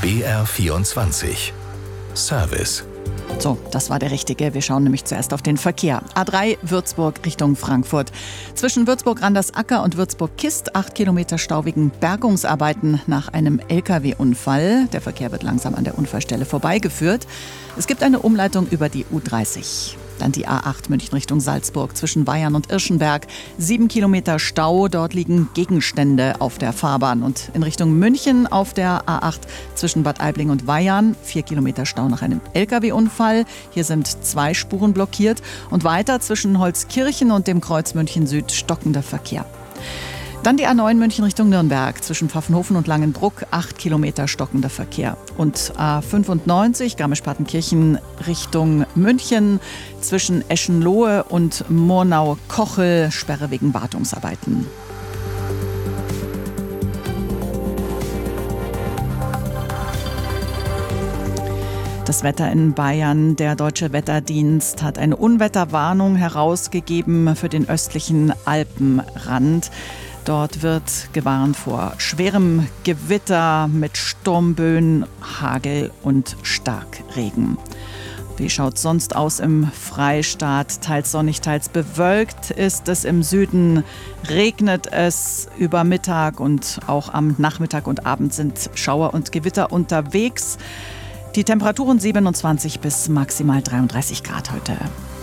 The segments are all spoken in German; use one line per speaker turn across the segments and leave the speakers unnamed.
BR24 Service.
So, das war der richtige. Wir schauen nämlich zuerst auf den Verkehr. A3 Würzburg Richtung Frankfurt. Zwischen Würzburg-Randersacker und Würzburg-Kist 8 Kilometer Stau wegen Bergungsarbeiten nach einem Lkw-Unfall. Der Verkehr wird langsam an der Unfallstelle vorbeigeführt. Es gibt eine Umleitung über die U30. Dann die A8 München Richtung Salzburg zwischen Weyarn und Irschenberg. 7 Kilometer Stau, dort liegen Gegenstände auf der Fahrbahn. Und in Richtung München auf der A8 zwischen Bad Aibling und Weyarn 4 Kilometer Stau nach einem Lkw-Unfall. Hier sind 2 Spuren blockiert. Und weiter zwischen Holzkirchen und dem Kreuz München Süd stockender Verkehr. Dann die A9 München Richtung Nürnberg, zwischen Pfaffenhofen und Langenbruck, 8 Kilometer stockender Verkehr. Und A95 Garmisch-Partenkirchen Richtung München, zwischen Eschenlohe und Murnau-Kochel, Sperre wegen Wartungsarbeiten. Das Wetter in Bayern. Der Deutsche Wetterdienst hat eine Unwetterwarnung herausgegeben für den östlichen Alpenrand. Dort wird gewarnt vor schwerem Gewitter mit Sturmböen, Hagel und Starkregen. Wie schaut es sonst aus im Freistaat? Teils sonnig, teils bewölkt ist es im Süden. Regnet es über Mittag und auch am Nachmittag und Abend sind Schauer und Gewitter unterwegs. Die Temperaturen 27 bis maximal 33 Grad heute.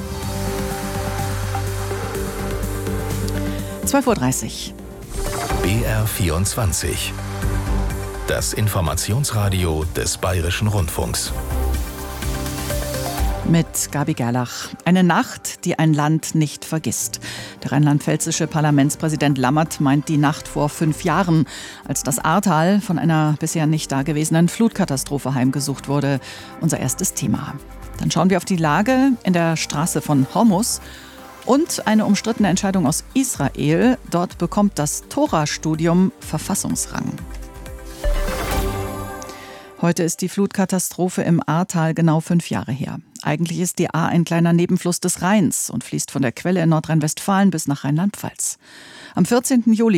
12.30 Uhr.
BR24. Das Informationsradio des Bayerischen Rundfunks.
Mit Gabi Gerlach. Eine Nacht, die ein Land nicht vergisst. Der rheinland-pfälzische Parlamentspräsident Lammert meint die Nacht vor 5 Jahren, als das Ahrtal von einer bisher nicht dagewesenen Flutkatastrophe heimgesucht wurde. Unser erstes Thema. Dann schauen wir auf die Lage in der Straße von Hormus. Und eine umstrittene Entscheidung aus Israel. Dort bekommt das Tora-Studium Verfassungsrang. Heute ist die Flutkatastrophe im Ahrtal genau 5 Jahre her. Eigentlich ist die Ahr ein kleiner Nebenfluss des Rheins und fließt von der Quelle in Nordrhein-Westfalen bis nach Rheinland-Pfalz. Am 14. Juli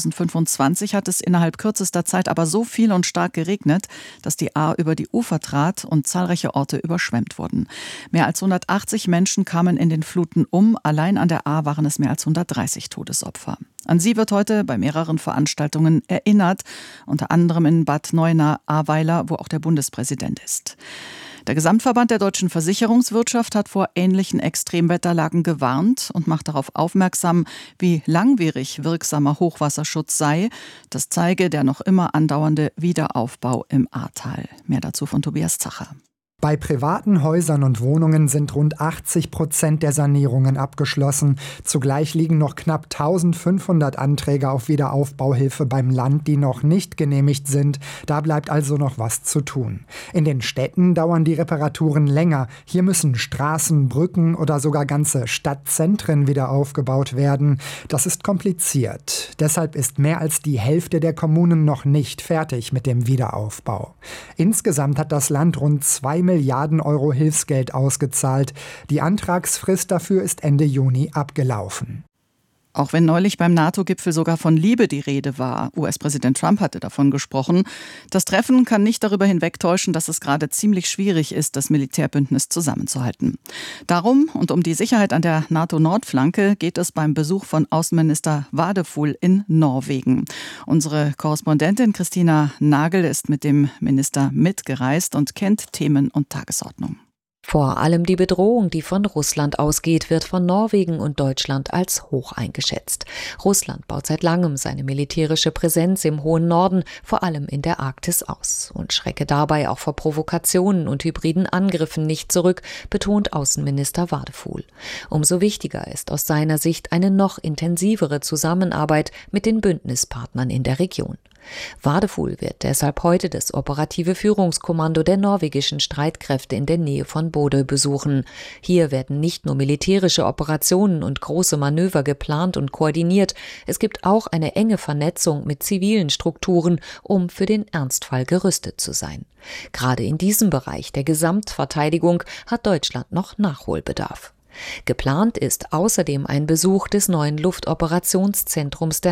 2025 hat es innerhalb kürzester Zeit aber so viel und stark geregnet, dass die Ahr über die Ufer trat und zahlreiche Orte überschwemmt wurden. Mehr als 180 Menschen kamen in den Fluten um. Allein an der Ahr waren es mehr als 130 Todesopfer. An sie wird heute bei mehreren Veranstaltungen erinnert, unter anderem in Bad Neuenahr-Ahrweiler, wo auch der Bundespräsident ist. Der Gesamtverband der deutschen Versicherungswirtschaft hat vor ähnlichen Extremwetterlagen gewarnt und macht darauf aufmerksam, wie langwierig wirksamer Hochwasserschutz sei. Das zeige der noch immer andauernde Wiederaufbau im Ahrtal. Mehr dazu von Tobias Zacher.
Bei privaten Häusern und Wohnungen sind rund 80% der Sanierungen abgeschlossen. Zugleich liegen noch knapp 1500 Anträge auf Wiederaufbauhilfe beim Land, die noch nicht genehmigt sind. Da bleibt also noch was zu tun. In den Städten dauern die Reparaturen länger. Hier müssen Straßen, Brücken oder sogar ganze Stadtzentren wieder aufgebaut werden. Das ist kompliziert. Deshalb ist mehr als die Hälfte der Kommunen noch nicht fertig mit dem Wiederaufbau. Insgesamt hat das Land rund 2 Milliarden Euro Hilfsgeld ausgezahlt. Die Antragsfrist dafür ist Ende Juni abgelaufen.
Auch wenn neulich beim NATO-Gipfel sogar von Liebe die Rede war, US-Präsident Trump hatte davon gesprochen, das Treffen kann nicht darüber hinwegtäuschen, dass es gerade ziemlich schwierig ist, das Militärbündnis zusammenzuhalten. Darum und um die Sicherheit an der NATO-Nordflanke geht es beim Besuch von Außenminister Wadefull in Norwegen. Unsere Korrespondentin Christina Nagel ist mit dem Minister mitgereist und kennt Themen und Tagesordnung.
Vor allem die Bedrohung, die von Russland ausgeht, wird von Norwegen und Deutschland als hoch eingeschätzt. Russland baut seit langem seine militärische Präsenz im hohen Norden, vor allem in der Arktis, aus und schrecke dabei auch vor Provokationen und hybriden Angriffen nicht zurück, betont Außenminister Wadefull. Umso wichtiger ist aus seiner Sicht eine noch intensivere Zusammenarbeit mit den Bündnispartnern in der Region. Wadefull wird deshalb heute das operative Führungskommando der norwegischen Streitkräfte in der Nähe von Bodø besuchen. Hier werden nicht nur militärische Operationen und große Manöver geplant und koordiniert, es gibt auch eine enge Vernetzung mit zivilen Strukturen, um für den Ernstfall gerüstet zu sein. Gerade in diesem Bereich der Gesamtverteidigung hat Deutschland noch Nachholbedarf. Geplant ist außerdem ein Besuch des neuen Luftoperationszentrums der